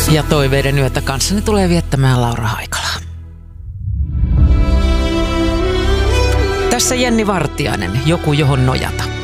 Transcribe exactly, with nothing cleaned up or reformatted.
Ja toiveiden yötä kanssani tulee viettämään Laura Haikala. Tässä Jenni Vartiainen, joku johon nojata.